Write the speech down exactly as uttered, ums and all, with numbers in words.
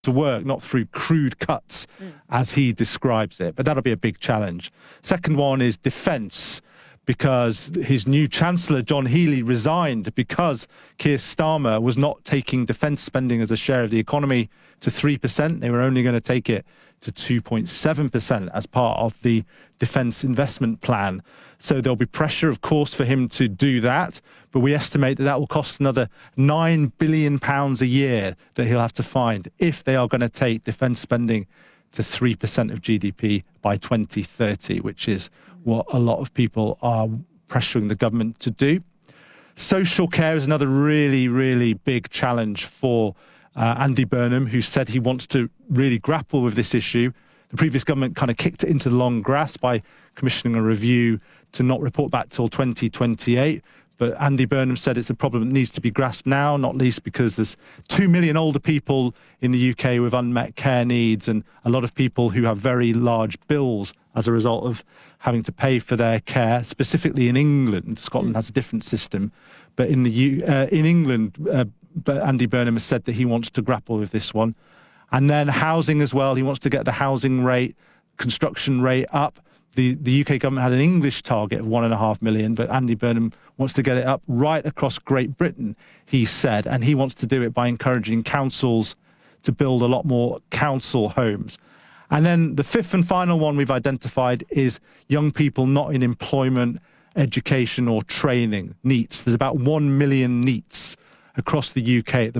to work, not through crude cuts, mm. as he describes it. But that'll be a big challenge. Second one is defence, because his new Chancellor, John Healey, resigned because Keir Starmer was not taking defence spending as a share of the economy to three percent. They were only going to take it to two point seven percent as part of the defence investment plan. So there'll be pressure, of course, for him to do that. But we estimate that that will cost another nine billion pounds a year that he'll have to find if they are going to take defence spending to three percent of G D P by twenty thirty, which is what a lot of people are pressuring the government to do. Social care is another really, really big challenge for uh, Andy Burnham, who said he wants to really grapple with this issue. The previous government kind of kicked it into the long grass by commissioning a review to not report back till twenty twenty-eight. But Andy Burnham said it's a problem that needs to be grasped now, not least because there's two million older people in the U K with unmet care needs, and a lot of people who have very large bills as a result of having to pay for their care, specifically in England. Scotland has a different system. But in the U- uh, in England, uh, Andy Burnham has said that he wants to grapple with this one. And then housing as well. He wants to get the housing rate, construction rate up. The, the U K government had an English target of one and a half million, but Andy Burnham wants to get it up right across Great Britain, he said. And he wants to do it by encouraging councils to build a lot more council homes. And then the fifth and final one we've identified is young people not in employment, education or training, NEETs. There's about one million NEETs across the U K at the